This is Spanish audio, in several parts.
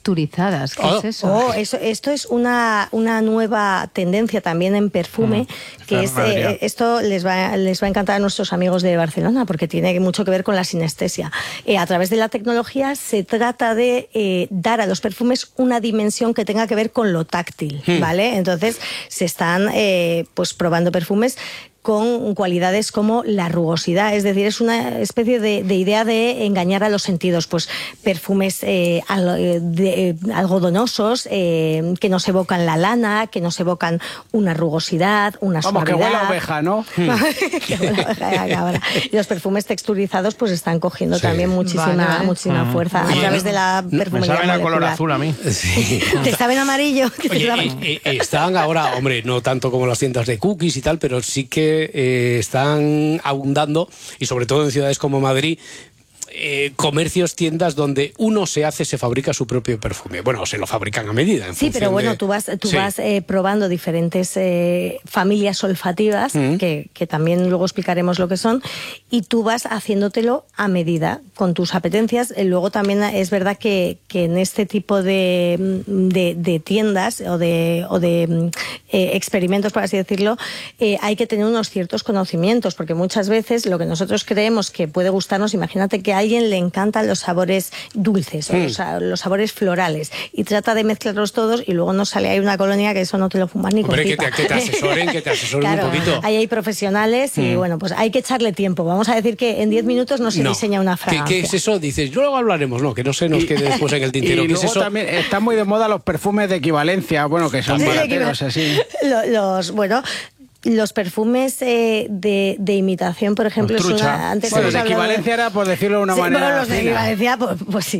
texturizadas. ¿Qué es eso? Esto es una nueva tendencia también en perfume, que es esto les va a encantar a nuestros amigos de Barcelona, porque tiene mucho que ver con la sinestesia. A través de la tecnología se trata de dar a los perfumes una dimensión que tenga que ver con lo táctil, ¿vale? Entonces se están pues probando perfumes con cualidades como la rugosidad, es decir, es una especie de idea de engañar a los sentidos, pues perfumes algodonosos, que nos evocan la lana, que nos evocan una rugosidad, una suavidad. Vamos, que huele a oveja, ¿no? Que huele a oveja de cabra. Y los perfumes texturizados pues están cogiendo también muchísima fuerza a través de la perfumería me saben a color molecular. azul a mí. Sí. ¿Te saben amarillo? Oye, están ahora, hombre, no tanto como las tiendas de cookies y tal, pero sí que están abundando, y sobre todo en ciudades como Madrid, comercios, tiendas donde uno se fabrica su propio perfume. Bueno, se lo fabrican a medida. Sí, pero bueno, tú vas probando diferentes familias olfativas, que también luego explicaremos lo que son, y tú vas haciéndotelo a medida, con tus apetencias. Luego también es verdad que en este tipo de tiendas o de experimentos, por así decirlo, hay que tener unos ciertos conocimientos, porque muchas veces lo que nosotros creemos que puede gustarnos, imagínate que a alguien le encantan los sabores dulces, o los sabores florales, y trata de mezclarlos todos y luego nos sale ahí una colonia que eso no te lo fumas ni con pipa. Que te asesoren claro, un poquito. Ahí hay profesionales y bueno, pues hay que echarle tiempo. Vamos a decir que en 10 minutos no se diseña una fragancia. ¿Qué es eso? Dices, luego hablaremos, no, que no se nos quede después en el tintero. Y ¿Qué luego es eso? También está muy de moda los perfumes de equivalencia, bueno, que son barateros así. Los perfumes de imitación, por ejemplo, los antes bueno, de equivalencia era, por decirlo de una manera. Bueno, los de equivalencia, pues sí,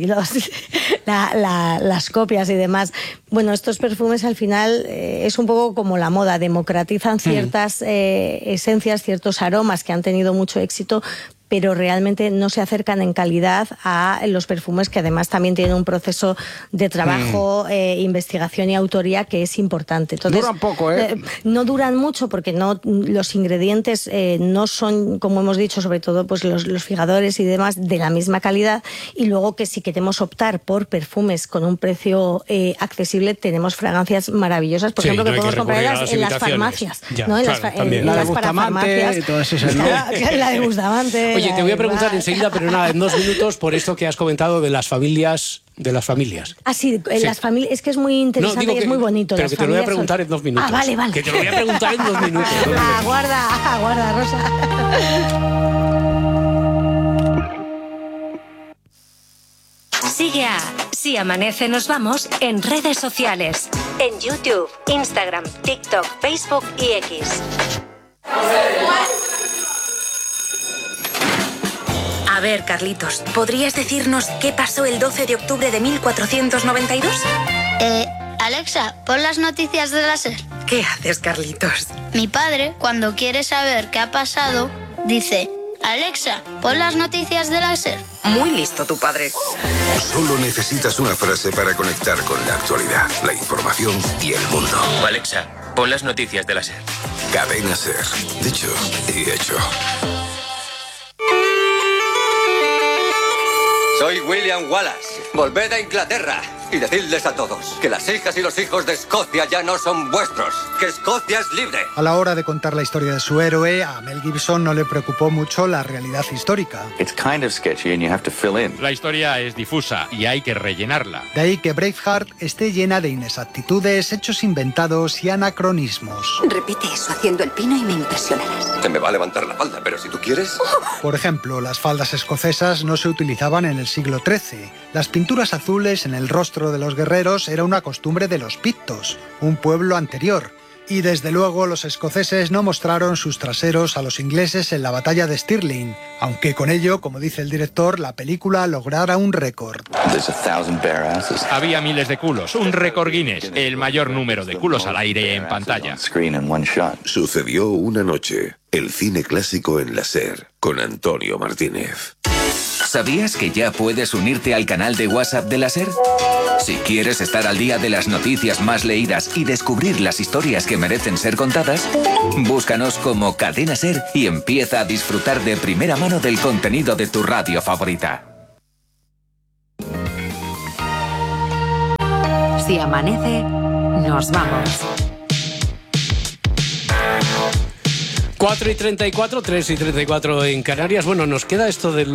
las copias y demás. Bueno, estos perfumes al final es un poco como la moda, democratizan ciertas esencias, ciertos aromas que han tenido mucho éxito, pero realmente no se acercan en calidad a los perfumes, que además también tienen un proceso de trabajo, investigación y autoría que es importante. Entonces, duran poco, no duran mucho porque los ingredientes no son, como hemos dicho, sobre todo pues los figadores y demás, de la misma calidad. Y luego que si queremos optar por perfumes con un precio accesible, tenemos fragancias maravillosas, por ejemplo, que podemos comprar en las farmacias. ¿No? En las parafarmacias. La de Bustamante. Oye, te voy a preguntar enseguida, pero nada, en 2 minutos, por esto que has comentado de las familias. Ah, sí, las familias, es que es muy interesante y es muy bonito. Pero que te lo voy a preguntar en 2 minutos. Ah, vale. Que te lo voy a preguntar en 2 minutos. Aguarda, Rosa. Sigue a Si Amanece Nos Vamos en redes sociales. En YouTube, Instagram, TikTok, Facebook y X. A ver, Carlitos, ¿podrías decirnos qué pasó el 12 de octubre de 1492? Alexa, pon las noticias de la SER. ¿Qué haces, Carlitos? Mi padre, cuando quiere saber qué ha pasado, dice: Alexa, pon las noticias de la SER. Muy listo tu padre. Solo necesitas una frase para conectar con la actualidad, la información y el mundo. Alexa, pon las noticias de la SER. Cadena SER. Dicho y hecho. Soy William Wallace. Volved a Inglaterra y decidles a todos que las hijas y los hijos de Escocia ya no son vuestros, que Escocia es libre. A la hora de contar la historia de su héroe, a Mel Gibson no le preocupó mucho la realidad histórica. La historia es difusa y hay que rellenarla. De ahí que Braveheart esté llena de inexactitudes, hechos inventados y anacronismos. Repite eso haciendo el pino y me impresionarás. Se me va a levantar la falda, pero si tú quieres... Por ejemplo, las faldas escocesas no se utilizaban en el siglo XIII. Las pinturas azules en el rostro de los guerreros era una costumbre de los pictos, un pueblo anterior. Y desde luego los escoceses no mostraron sus traseros a los ingleses en la batalla de Stirling, aunque con ello, como dice el director, la película lograra un récord. Había miles de culos, un récord Guinness, el mayor número de culos al aire en pantalla. Sucedió una noche, el cine clásico en la SER, con Antonio Martínez. ¿Sabías que ya puedes unirte al canal de WhatsApp de la SER? Si quieres estar al día de las noticias más leídas y descubrir las historias que merecen ser contadas, búscanos como Cadena SER y empieza a disfrutar de primera mano del contenido de tu radio favorita. Si amanece, nos vamos. 4:34, 3:34 en Canarias. Bueno, nos queda esto de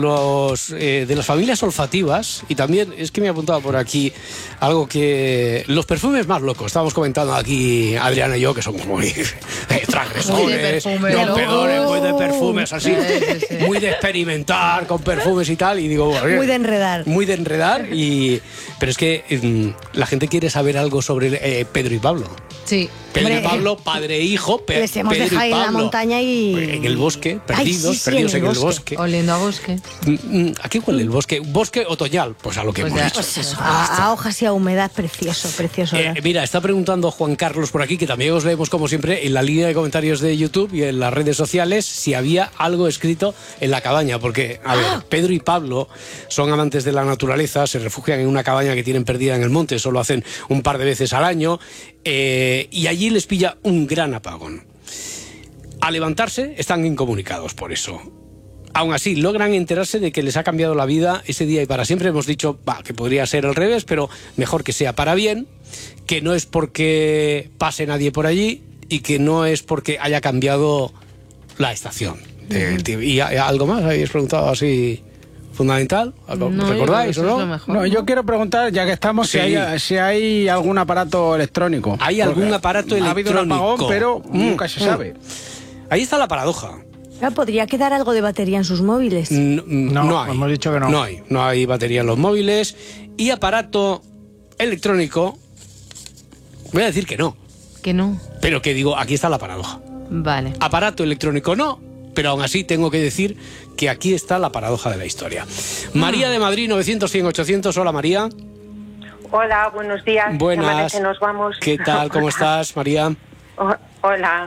las familias olfativas, y también es que me ha apuntado por aquí algo que los perfumes más locos. Estábamos comentando aquí Adriana y yo que somos muy transgresores, rompedores, muy de perfumes así, muy de experimentar con perfumes y tal, y digo, bueno, muy de enredar. Muy de enredar, pero es que la gente quiere saber algo sobre Pedro y Pablo. Sí. Pedro y Pablo, padre e hijo. Les hemos dejado en la montaña y... En el bosque, perdidos en el bosque. Oliendo a bosque. ¿A qué huele el bosque? ¿Bosque otoñal? Pues a lo que hemos dicho. Pues eso, a hojas y a humedad, precioso. Mira, está preguntando Juan Carlos por aquí, que también os leemos como siempre en la línea de comentarios de YouTube y en las redes sociales, si había algo escrito en la cabaña. Porque, a ver, Pedro y Pablo son amantes de la naturaleza, se refugian en una cabaña que tienen perdida en el monte, solo hacen un par de veces al año, y allí les pilla un gran apagón. Al levantarse están incomunicados por eso. Aún así, logran enterarse de que les ha cambiado la vida ese día y para siempre. Hemos dicho que podría ser al revés, pero mejor que sea para bien, que no es porque pase nadie por allí y que no es porque haya cambiado la estación. ¿Y algo más? ¿Habéis preguntado así fundamental? ¿Recordáis o no? No, yo quiero preguntar, ya que estamos, si hay algún aparato electrónico. ¿Hay algún aparato electrónico? Ha habido un apagón, pero nunca se sabe. Ahí está la paradoja. ¿Podría quedar algo de batería en sus móviles? No hay. Hemos dicho que no. No hay batería en los móviles. Y aparato electrónico, voy a decir que no. Que no. Pero que digo, aquí está la paradoja. Vale. Aparato electrónico no, pero aún así tengo que decir que aquí está la paradoja de la historia. María de Madrid, 900-100-800. Hola, María. Hola, buenos días. Buenas. Nos vamos. ¿Qué tal? ¿Cómo estás, María? Hola.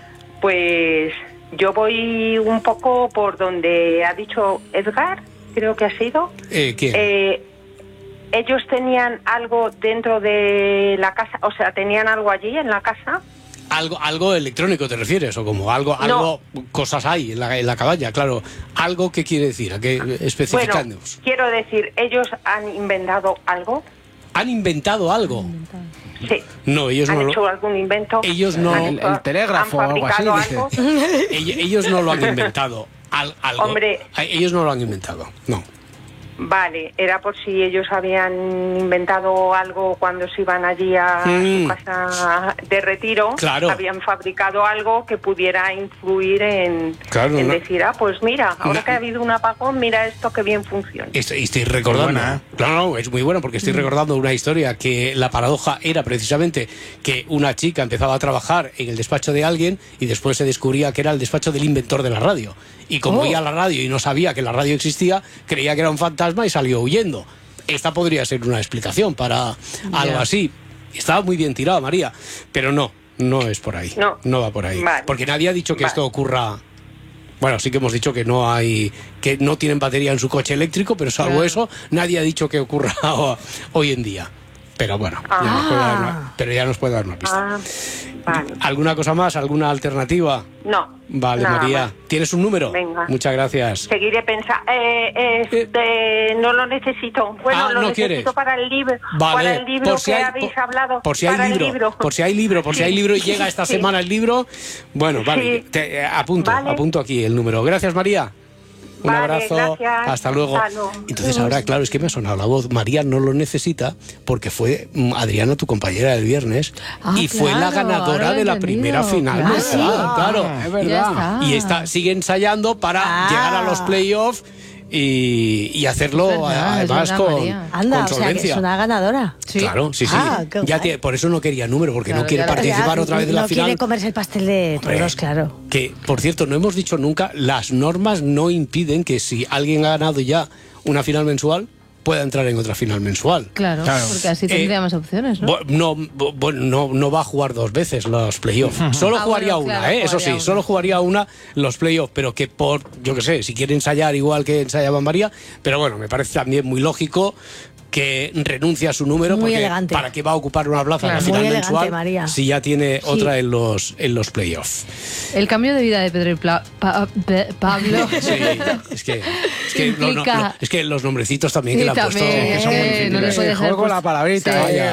Pues yo voy un poco por donde ha dicho Edgar, creo que ha sido. ¿Quién? Ellos tenían algo dentro de la casa, o sea, tenían algo allí en la casa. ¿Algo electrónico te refieres? ¿O como algo cosas hay en la cabaña? Claro. ¿Algo qué quiere decir? ¿A qué especificamos? Bueno, quiero decir, ¿ellos han inventado algo? ¿Han inventado algo? Sí. No, ellos ¿Han no hecho algún invento? Ellos no. El telégrafo o algo así. ¿Algo? Ellos no lo han inventado. Algo. Hombre. Ellos no lo han inventado. No. Vale, era por si ellos habían inventado algo cuando se iban allí a su casa de retiro. Claro. Habían fabricado algo que pudiera influir en decir, pues mira, ahora que ha habido un apagón, mira esto que bien funciona. Estoy recordando. Claro, es muy bueno porque estoy recordando una historia que la paradoja era precisamente que una chica empezaba a trabajar en el despacho de alguien y después se descubría que era el despacho del inventor de la radio. Y como oía la radio y no sabía que la radio existía, creía que era un fantasma y salió huyendo. Esta podría ser una explicación para algo así. Estaba muy bien tirado, María, pero no es por ahí. No va por ahí. Vale. Porque nadie ha dicho que esto ocurra. Bueno, sí que hemos dicho que que no tienen batería en su coche eléctrico, pero salvo eso, nadie ha dicho que ocurra hoy en día. Pero bueno, ya nos puede dar una pista. Vale. ¿Alguna cosa más? ¿Alguna alternativa? No. Vale, María. Más. ¿Tienes un número? Venga. Muchas gracias. Seguiré pensando. No lo necesito. Bueno, lo necesito ¿quieres? Para el libro. Vale. Para el libro habéis hablado. Por si hay libro. Por si hay libro y llega esta semana el libro. Bueno, vale. Apunto aquí el número. Gracias, María. Un abrazo, gracias. Hasta luego. Entonces ahora, claro, es que me ha sonado la voz. María no lo necesita porque fue Adriana, tu compañera del viernes, y fue la ganadora de la primera final. Claro, es verdad. Y sigue ensayando para llegar a los playoffs y hacerlo además con solvencia. O sea, que es una ganadora. Sí. Claro, sí. Por eso no quería número, porque no quiere participar otra vez de la final. No quiere comerse el pastel de todos, claro. Que, por cierto, no hemos dicho nunca, las normas no impiden que si alguien ha ganado ya una final mensual, pueda entrar en otra final mensual. Claro. Porque así tendría más opciones, ¿no? No va a jugar dos veces los playoffs. Solo jugaría una, eso sí, solo jugaría una los playoffs, pero que yo qué sé, si quiere ensayar igual que ensayaba María, pero bueno, me parece también muy lógico que renuncia a su número, muy porque elegante. ¿Para qué va a ocupar una plaza en la final mensual María. Si ya tiene otra en los playoffs? El cambio de vida de Pedro y Pablo. Sí, es que los nombrecitos también que le han puesto son muy difíciles. no les puede juego la palabrita.